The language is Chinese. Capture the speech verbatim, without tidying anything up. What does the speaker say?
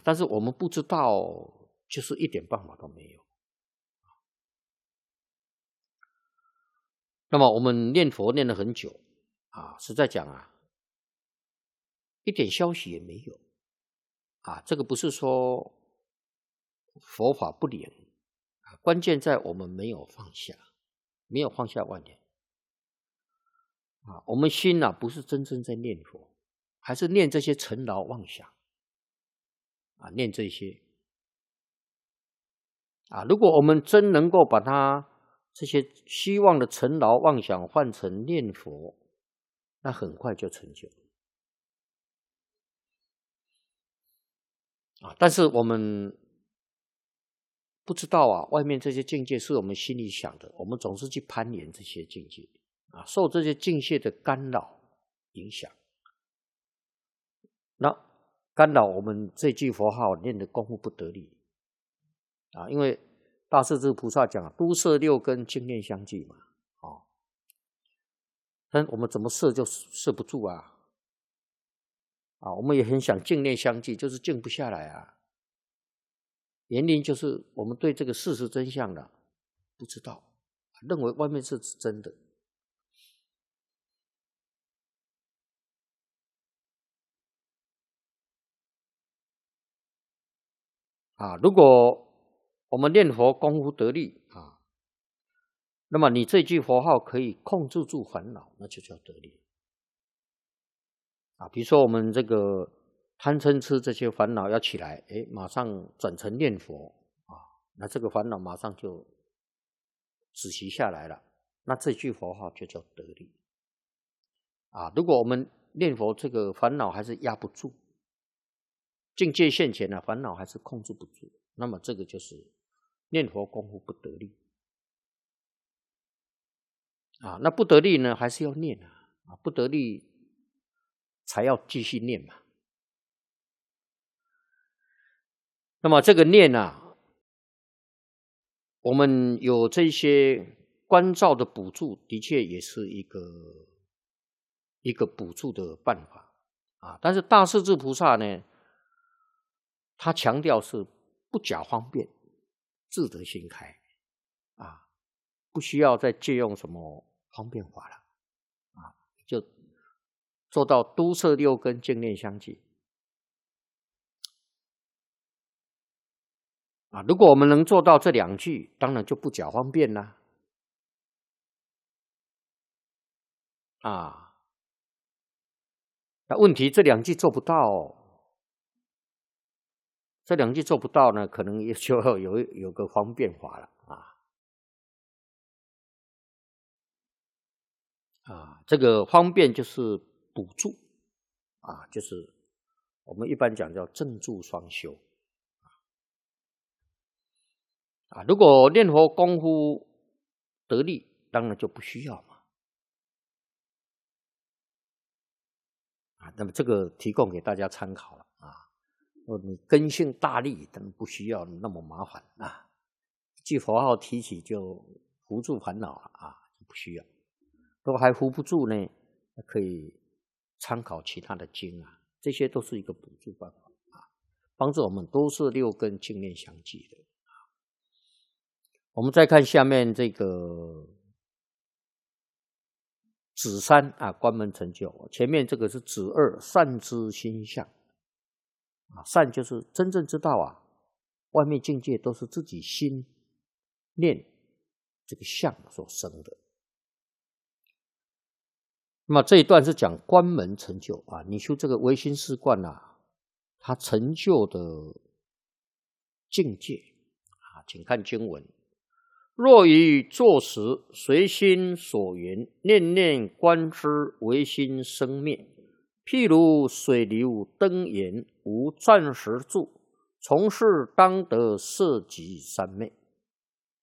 但是我们不知道，就是一点办法都没有。那么我们念佛念了很久啊，实在讲啊，一点消息也没有啊。这个不是说佛法不灵啊，关键在我们没有放下，没有放下万念啊。我们心啊，不是真正在念佛，还是念这些尘劳妄想啊，念这些啊。如果我们真能够把它这些希望的尘劳妄想换成念佛，那很快就成就啊。但是我们不知道啊，外面这些境界是我们心里想的，我们总是去攀岩这些境界啊，受这些境界的干扰影响，那干扰我们这句佛号念的功夫不得力啊。因为大势至菩萨讲，都摄六根，净念相继嘛，哦，但我们怎么摄就摄不住啊，啊，我们也很想净念相继，就是静不下来啊。原因就是我们对这个事实真相的不知道，认为外面是真的啊。如果我们念佛功夫得力啊，那么你这句佛号可以控制住烦恼，那就叫得力啊。比如说我们这个贪嗔痴这些烦恼要起来，诶，马上转成念佛啊，那这个烦恼马上就止息下来了，那这句佛号就叫得力啊。如果我们念佛这个烦恼还是压不住，境界现前了，烦恼还是控制不住，那么这个就是念佛功夫不得力啊。那不得力呢，还是要念啊，啊，不得力才要继续念嘛。那么这个念啊，我们有这些观照的补助，的确也是一个一个补助的办法啊。但是大势至菩萨呢，他强调是不假方便，自得心开啊，不需要再借用什么方便法了啊，就做到都摄六根，净念相继啊。如果我们能做到这两句，当然就不假方便啦啊。那问题这两句做不到，这两句做不到呢，可能也就要有有个方便法了啊。啊，这个方便就是补助啊，就是我们一般讲叫正助双修啊。如果念佛功夫得力，当然就不需要嘛啊。那么这个提供给大家参考了啊。哦，你根性大力，但不需要那么麻烦啊。记佛号提起就扶住烦恼了啊，就不需要。如果还扶不住呢，可以参考其他的经啊，这些都是一个补助办法啊，帮助我们都是六根净念相继的。我们再看下面这个子三啊，关门成就。前面这个是子二，善知心相啊，善就是真正知道啊，外面境界都是自己心念这个相所生的。那么这一段是讲关门成就啊，你修这个唯心是观啊，它成就的境界啊，请看经文：若于作时，随心所缘，念念观之，唯心生灭。譬如水流灯炎，无暂时住，从事当得色即三昧。